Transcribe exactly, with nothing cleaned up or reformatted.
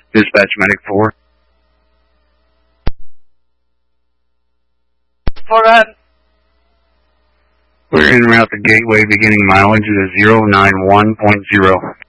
Dispatch Medic four. four, go ahead. We're en route to Gateway, beginning mileage is zero nine one point zero.